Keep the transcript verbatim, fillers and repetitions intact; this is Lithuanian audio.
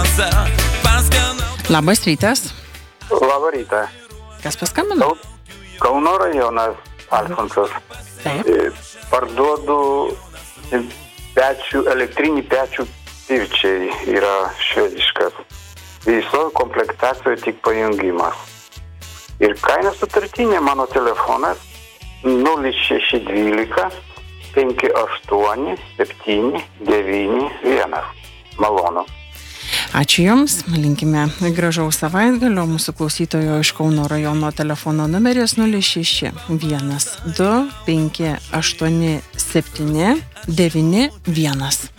Labas rytas. Labą rytą. Kas paskambino? Kauno rajonas, Alfonsas. Taip. Parduodu pečių, elektrinį pečių pirčiai, yra švediškas. Visoje komplektacijoje tik pajungimas. Ir kaina sutartinė mano telefonas nulis šeši dvylika penki aštuoni septyni devyni vienas. Malonu. Ačiū Jums, linkime gražaus savaitgalio. Mūsų klausytojo iš Kauno rajono telefono numeris nulis šeši vienas du penki aštuoni septyni devyni vienas.